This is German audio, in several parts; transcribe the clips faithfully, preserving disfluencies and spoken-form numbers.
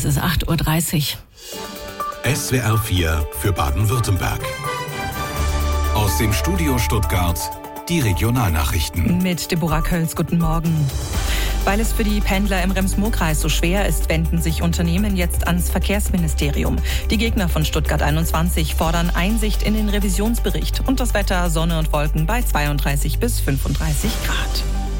ist acht Uhr dreißig. S W R vier für Baden-Württemberg. Aus dem Studio Stuttgart die Regionalnachrichten. Mit Deborah Kölz, guten Morgen. Weil es für die Pendler im Rems-Murr-Kreis so schwer ist, wenden sich Unternehmen jetzt ans Verkehrsministerium. Die Gegner von Stuttgart einundzwanzig fordern Einsicht in den Revisionsbericht und das Wetter, Sonne und Wolken bei zweiunddreißig bis fünfunddreißig Grad.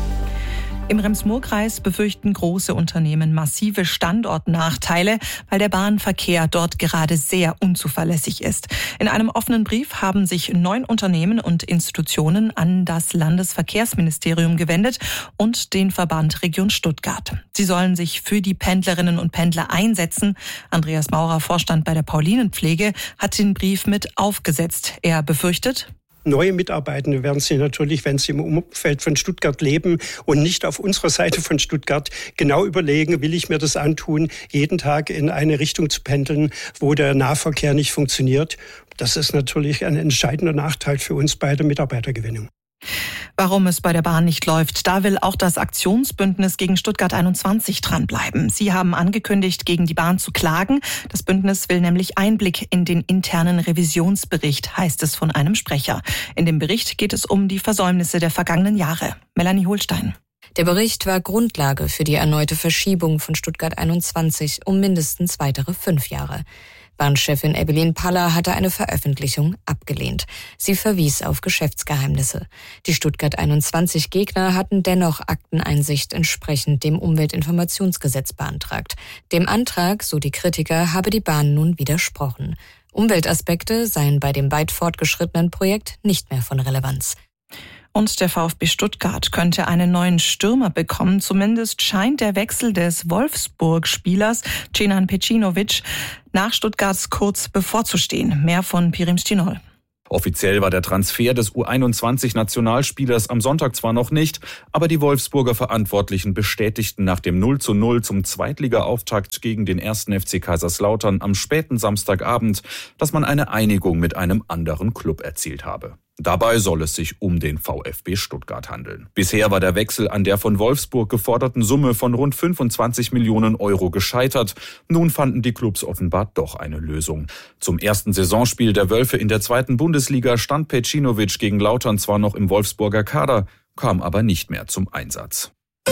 Im Rems-Murr-Kreis befürchten große Unternehmen massive Standortnachteile, weil der Bahnverkehr dort gerade sehr unzuverlässig ist. In einem offenen Brief haben sich neun Unternehmen und Institutionen an das Landesverkehrsministerium gewendet und den Verband Region Stuttgart. Sie sollen sich für die Pendlerinnen und Pendler einsetzen. Andreas Maurer, Vorstand bei der Paulinenpflege, hat den Brief mit aufgesetzt. Er befürchtet: Neue Mitarbeitende werden sich natürlich, wenn sie im Umfeld von Stuttgart leben und nicht auf unserer Seite von Stuttgart, genau überlegen, will ich mir das antun, jeden Tag in eine Richtung zu pendeln, wo der Nahverkehr nicht funktioniert. Das ist natürlich ein entscheidender Nachteil für uns bei der Mitarbeitergewinnung. Warum es bei der Bahn nicht läuft, da will auch das Aktionsbündnis gegen Stuttgart einundzwanzig dranbleiben. Sie haben angekündigt, gegen die Bahn zu klagen. Das Bündnis will nämlich Einblick in den internen Revisionsbericht, heißt es von einem Sprecher. In dem Bericht geht es um die Versäumnisse der vergangenen Jahre. Melanie Holstein. Der Bericht war Grundlage für die erneute Verschiebung von Stuttgart einundzwanzig um mindestens weitere fünf Jahre. Bahnchefin Ebbelin Paller hatte eine Veröffentlichung abgelehnt. Sie verwies auf Geschäftsgeheimnisse. Die Stuttgart einundzwanzig Gegner hatten dennoch Akteneinsicht entsprechend dem Umweltinformationsgesetz beantragt. Dem Antrag, so die Kritiker, habe die Bahn nun widersprochen. Umweltaspekte seien bei dem weit fortgeschrittenen Projekt nicht mehr von Relevanz. Und der VfB Stuttgart könnte einen neuen Stürmer bekommen. Zumindest scheint der Wechsel des Wolfsburg-Spielers Cenan Pecinovic nach Stuttgart kurz bevorzustehen. Mehr von Pirim Stinol. Offiziell war der Transfer des U einundzwanzig-Nationalspielers am Sonntag zwar noch nicht, aber die Wolfsburger Verantwortlichen bestätigten nach dem null zu null zum Zweitliga-Auftakt gegen den ersten F C Kaiserslautern am späten Samstagabend, dass man eine Einigung mit einem anderen Klub erzielt habe. Dabei soll es sich um den VfB Stuttgart handeln. Bisher war der Wechsel an der von Wolfsburg geforderten Summe von rund fünfundzwanzig Millionen Euro gescheitert. Nun fanden die Clubs offenbar doch eine Lösung. Zum ersten Saisonspiel der Wölfe in der zweiten Bundesliga stand Pecinovic gegen Lautern zwar noch im Wolfsburger Kader, kam aber nicht mehr zum Einsatz.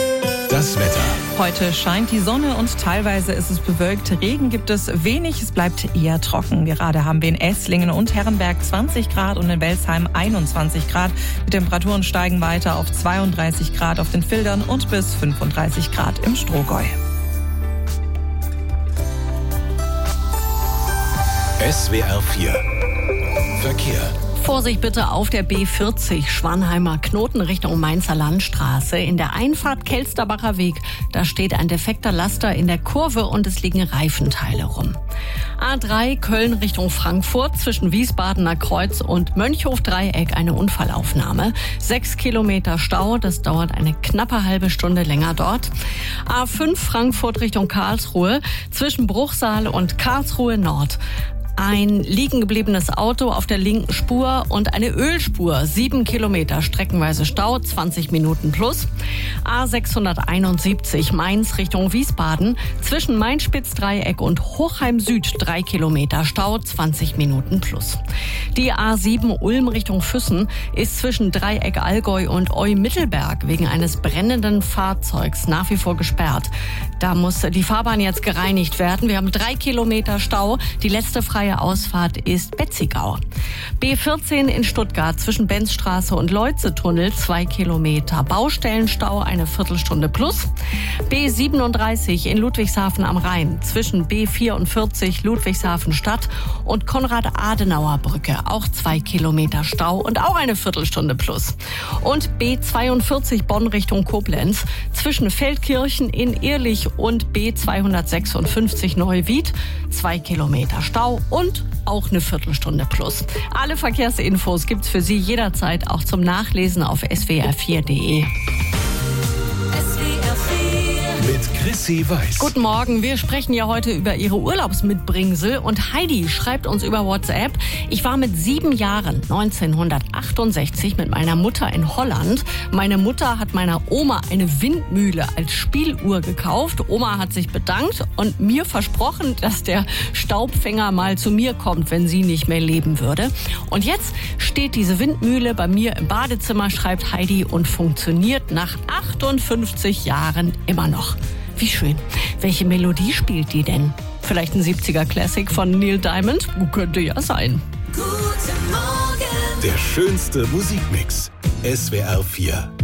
Das Wetter. Heute scheint die Sonne und teilweise ist es bewölkt. Regen gibt es wenig, es bleibt eher trocken. Gerade haben wir in Esslingen und Herrenberg zwanzig Grad und in Welsheim einundzwanzig Grad. Die Temperaturen steigen weiter auf zweiunddreißig Grad auf den Fildern und bis fünfunddreißig Grad im Strohgäu. S W R vier Verkehr. Vorsicht bitte auf der B vierzig Schwanheimer Knoten Richtung Mainzer Landstraße. In der Einfahrt Kelsterbacher Weg, da steht ein defekter Laster in der Kurve und es liegen Reifenteile rum. A drei Köln Richtung Frankfurt zwischen Wiesbadener Kreuz und Mönchhof-Dreieck eine Unfallaufnahme. Sechs Kilometer Stau, das dauert eine knappe halbe Stunde länger dort. A fünf Frankfurt Richtung Karlsruhe zwischen Bruchsal und Karlsruhe Nord. Ein liegen gebliebenes Auto auf der linken Spur und eine Ölspur. Sieben Kilometer streckenweise Stau, zwanzig Minuten plus. A sechshunderteinundsiebzig Mainz Richtung Wiesbaden. Zwischen Main-Spitz-Dreieck und Hochheim Süd drei Kilometer Stau, zwanzig Minuten plus. Die A sieben Ulm Richtung Füssen ist zwischen Dreieck Allgäu und Eu-Mittelberg wegen eines brennenden Fahrzeugs nach wie vor gesperrt. Da muss die Fahrbahn jetzt gereinigt werden. Wir haben drei Kilometer Stau. Die letzte freie Ausfahrt ist Betzigau. B vierzehn in Stuttgart zwischen Benzstraße und Leutze-Tunnel zwei Kilometer. Baustellenstau eine Viertelstunde plus. B siebenunddreißig in Ludwigshafen am Rhein zwischen B vierundvierzig Ludwigshafen Stadt und Konrad-Adenauer-Brücke auch zwei Kilometer Stau und auch eine Viertelstunde plus. Und B zweiundvierzig Bonn Richtung Koblenz zwischen Feldkirchen in Ehrlich und B zweihundertsechsundfünfzig Neuwied zwei Kilometer Stau und auch eine Viertelstunde plus. Alle Verkehrsinfos gibt's für Sie jederzeit auch zum Nachlesen auf s w r vier punkt d e. Mit Jesse weiß. Guten Morgen, wir sprechen ja heute über Ihre Urlaubsmitbringsel und Heidi schreibt uns über WhatsApp: Ich war mit sieben Jahren neunzehnhundertachtundsechzig mit meiner Mutter in Holland. Meine Mutter hat meiner Oma eine Windmühle als Spieluhr gekauft. Oma hat sich bedankt und mir versprochen, dass der Staubfänger mal zu mir kommt, wenn sie nicht mehr leben würde. Und jetzt steht diese Windmühle bei mir im Badezimmer, schreibt Heidi, und funktioniert nach achtundfünfzig Jahren immer noch. Wie schön. Welche Melodie spielt die denn? Vielleicht ein siebziger Classic von Neil Diamond? Könnte ja sein. Der schönste Musikmix. S W R vier.